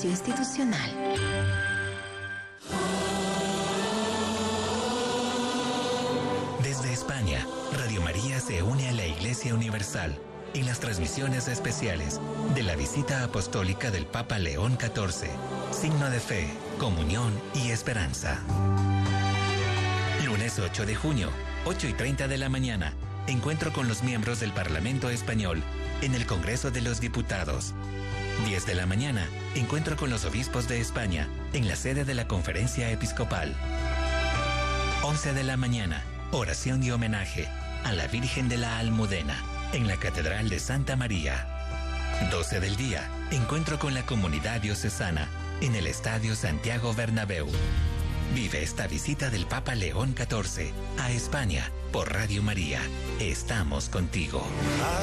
Servicio Institucional. Desde España, Radio María se une a la Iglesia Universal en las transmisiones especiales de la visita apostólica del Papa León XIV, signo de fe, comunión y esperanza. Lunes 8 de junio, 8:30 de la mañana, encuentro con los miembros del Parlamento Español en el Congreso de los Diputados. 10 de la mañana, encuentro con los obispos de España en la sede de la Conferencia Episcopal. 11 de la mañana, oración y homenaje a la Virgen de la Almudena en la Catedral de Santa María. 12 del día, encuentro con la comunidad diocesana en el Estadio Santiago Bernabéu. Vive esta visita del Papa León XIV a España por Radio María. Estamos contigo.